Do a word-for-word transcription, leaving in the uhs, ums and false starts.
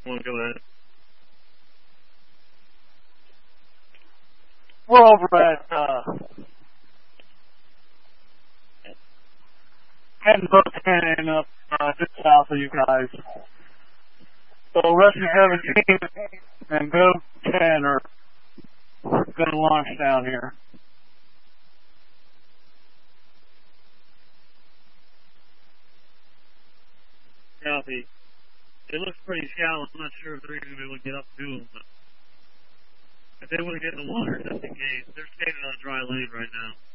Well, go ahead. We're over at, uh, heading boat ten up, uh, just south of you guys. So Rescue seventeen and Go ten are going to launch down here. Copy. It looks pretty shallow. I'm not sure if they're going to be able to get up to them, but if they want to get in the water, just in case. They're standing on dry land right now.